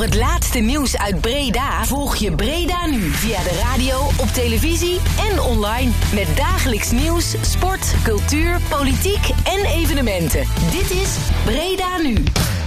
het laatste nieuws uit Breda volg je Breda Nu via de radio, op televisie en online. Met dagelijks nieuws, sport, cultuur, politiek en evenementen. Dit is Breda Nu.